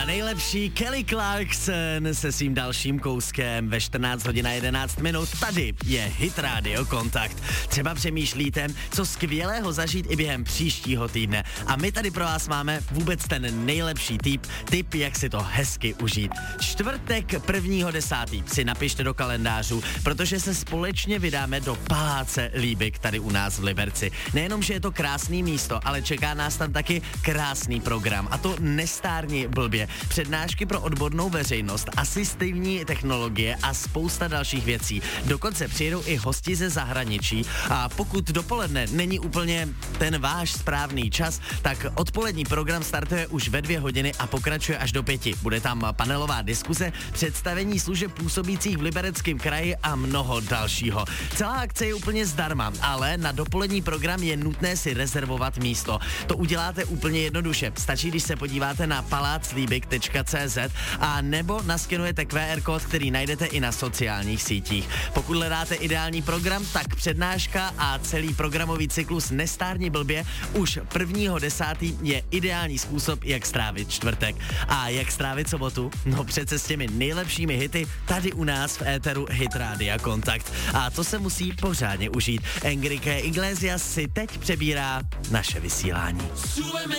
Ta nejlepší Kelly Clarkson se svým dalším kouskem ve 14 hodin a 11 minut. Tady je Hit Radio Kontakt. Třeba přemýšlíte, co skvělého zažít i během příštího týdne. A my tady pro vás máme vůbec ten nejlepší tip, jak si to hezky užít. Čtvrtek 1.10. si napište do kalendářů, protože se společně vydáme do Paláce Líbek tady u nás v Liberci. Nejenom, že je to krásný místo, ale čeká nás tam taky krásný program. A to nestárni blbě. Přednášky pro odbornou veřejnost, asistivní technologie a spousta dalších věcí. Dokonce přijedou i hosti ze zahraničí a pokud dopoledne není úplně ten váš správný čas, tak odpolední program startuje už ve 2 hodiny a pokračuje až do 5. Bude tam panelová diskuze, představení služeb působících v Libereckém kraji a mnoho dalšího. Celá akce je úplně zdarma, ale na dopolední program je nutné si rezervovat místo. To uděláte úplně jednoduše. Stačí, když se podíváte na paláclíbek.cz a nebo naskenujete QR kód, který najdete i na sociálních sítích. Pokud hledáte ideální program, tak přednáška a celý programový cyklus Nestárni blbě už 1.10. je ideální způsob, jak strávit čtvrtek. A jak strávit sobotu? No přece s těmi nejlepšími hity tady u nás v éteru Hit Rádia Kontakt. A to se musí pořádně užít. Enrique Iglesias si teď přebírá naše vysílání.